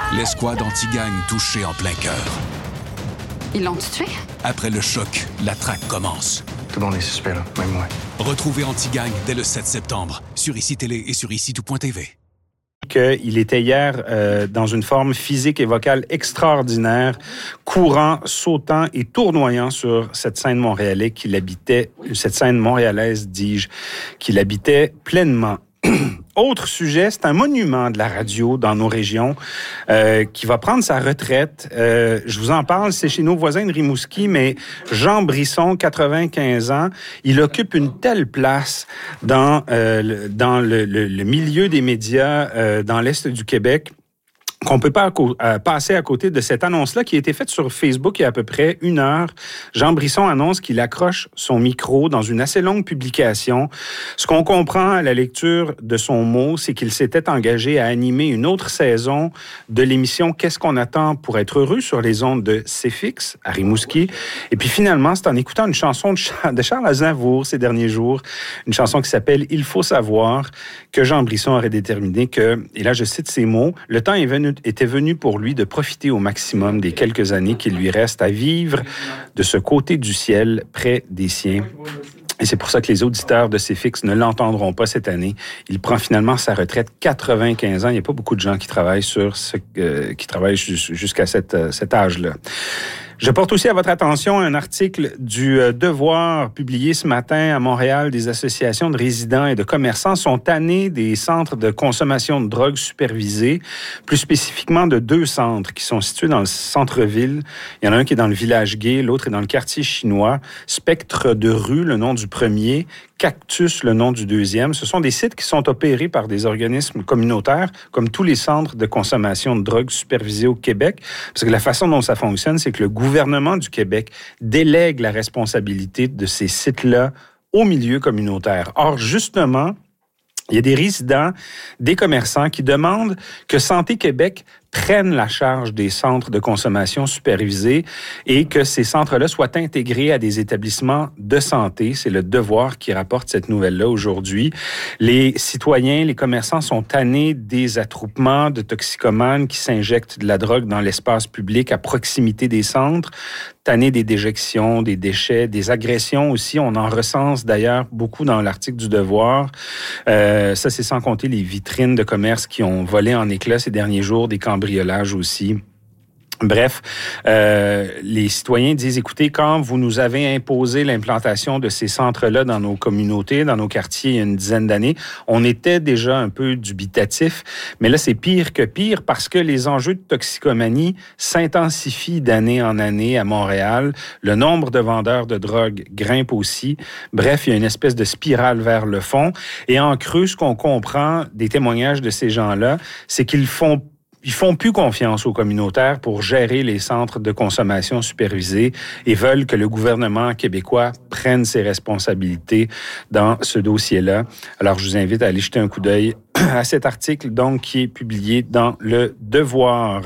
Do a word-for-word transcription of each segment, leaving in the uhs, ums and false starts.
L'escouade anti-gang touchée en plein cœur. Ils l'ont tué? Après le choc, la traque commence. Tout le monde est suspect, là, même moi. Retrouvez Anti-Gang dès le sept septembre sur I C I Télé et sur ici tout point t v. Qu'il était hier euh, dans une forme physique et vocale extraordinaire, courant, sautant et tournoyant sur cette scène montréalaise qu'il habitait, cette scène montréalaise, dis-je, qu'il habitait pleinement. Autre sujet, c'est un monument de la radio dans nos régions euh, qui va prendre sa retraite. Euh, je vous en parle, c'est chez nos voisins de Rimouski, mais Jean Brisson, quatre-vingt-quinze ans, il occupe une telle place dans, euh, le, dans le, le, le milieu des médias euh, dans l'Est du Québec qu'on peut pas à, à, passer à côté de cette annonce-là qui a été faite sur Facebook il y a à peu près une heure. Jean Brisson annonce qu'il accroche son micro dans une assez longue publication. Ce qu'on comprend à la lecture de son mot, c'est qu'il s'était engagé à animer une autre saison de l'émission « Qu'est-ce qu'on attend pour être heureux » sur les ondes de C F X à Rimouski. Et puis finalement, c'est en écoutant une chanson de Charles Aznavour ces derniers jours, une chanson qui s'appelle « Il faut savoir » que Jean Brisson aurait déterminé que, et là je cite ses mots, « Le temps est venu était venu pour lui de profiter au maximum des quelques années qu'il lui reste à vivre de ce côté du ciel près des siens. » Et c'est pour ça que les auditeurs de C F X ne l'entendront pas cette année. Il prend finalement sa retraite, quatre-vingt-quinze ans. Il n'y a pas beaucoup de gens qui travaillent sur ce, euh, qui travaillent jusqu'à cette, euh, cet âge-là. Je porte aussi à votre attention un article du Devoir publié ce matin à Montréal. Des associations de résidents et de commerçants sont tannés des centres de consommation de drogue supervisés, plus spécifiquement de deux centres qui sont situés dans le centre-ville. Il y en a un qui est dans le village gay, l'autre est dans le quartier chinois. Spectre de rue, le nom du premier. Cactus, le nom du deuxième. Ce sont des sites qui sont opérés par des organismes communautaires, comme tous les centres de consommation de drogue supervisés au Québec. Parce que la façon dont ça fonctionne, c'est que le gouvernement du Québec délègue la responsabilité de ces sites-là au milieu communautaire. Or, justement, il y a des résidents, des commerçants qui demandent que Santé Québec prennent la charge des centres de consommation supervisés et que ces centres-là soient intégrés à des établissements de santé. C'est le Devoir qui rapporte cette nouvelle-là aujourd'hui. Les citoyens, les commerçants sont tannés des attroupements de toxicomanes qui s'injectent de la drogue dans l'espace public à proximité des centres, tannés des déjections, des déchets, des agressions aussi. On en recense d'ailleurs beaucoup dans l'article du Devoir. Euh, ça, c'est sans compter les vitrines de commerce qui ont volé en éclats ces derniers jours, des cambriolages aussi. Bref, euh, les citoyens disent, écoutez, quand vous nous avez imposé l'implantation de ces centres-là dans nos communautés, dans nos quartiers il y a une dizaine d'années, on était déjà un peu dubitatif, mais là, c'est pire que pire parce que les enjeux de toxicomanie s'intensifient d'année en année à Montréal. Le nombre de vendeurs de drogue grimpe aussi. Bref, il y a une espèce de spirale vers le fond. Et en creux, ce qu'on comprend des témoignages de ces gens-là, c'est qu'ils font Ils font plus confiance aux communautaires pour gérer les centres de consommation supervisés et veulent que le gouvernement québécois prenne ses responsabilités dans ce dossier-là. Alors, je vous invite à aller jeter un coup d'œil à cet article, donc, qui est publié dans le Devoir.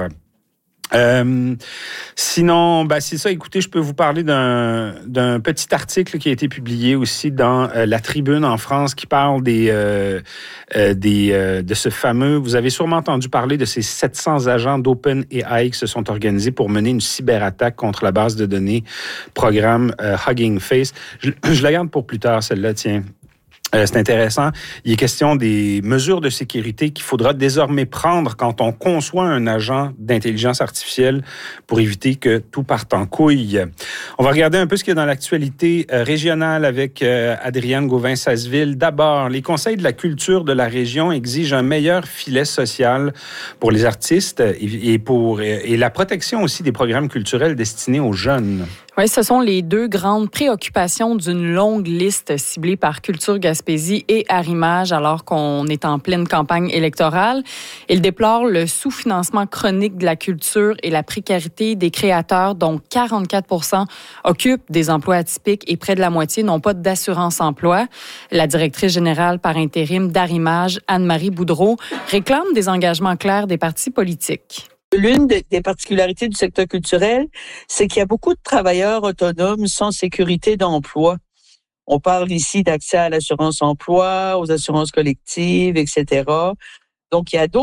Euh, sinon, ben c'est ça. Écoutez, je peux vous parler d'un, d'un petit article qui a été publié aussi dans euh, La Tribune en France qui parle des, euh, euh, des, euh, de ce fameux... Vous avez sûrement entendu parler de ces sept cents agents d'OpenAI qui se sont organisés pour mener une cyberattaque contre la base de données programme euh, Hugging Face. Je, je la garde pour plus tard, celle-là, tiens. Euh, c'est intéressant. Il est question des mesures de sécurité qu'il faudra désormais prendre quand on conçoit un agent d'intelligence artificielle pour éviter que tout parte en couille. On va regarder un peu ce qu'il y a dans l'actualité euh, régionale avec euh, Adrienne Gauvin-Sasseville. D'abord, les conseils de la culture de la région exigent un meilleur filet social pour les artistes et, et, pour, et la protection aussi des programmes culturels destinés aux jeunes. Oui, ce sont les deux grandes préoccupations d'une longue liste ciblée par Culture Gaspésie et Arrimage alors qu'on est en pleine campagne électorale. Ils déplorent le sous-financement chronique de la culture et la précarité des créateurs, dont quarante-quatre pour cent occupent des emplois atypiques et près de la moitié n'ont pas d'assurance-emploi. La directrice générale par intérim d'Arrimage, Anne-Marie Boudreau, réclame des engagements clairs des partis politiques. L'une des particularités du secteur culturel, c'est qu'il y a beaucoup de travailleurs autonomes sans sécurité d'emploi. On parle ici d'accès à l'assurance-emploi, aux assurances collectives, et cetera. Donc, il y a d'autres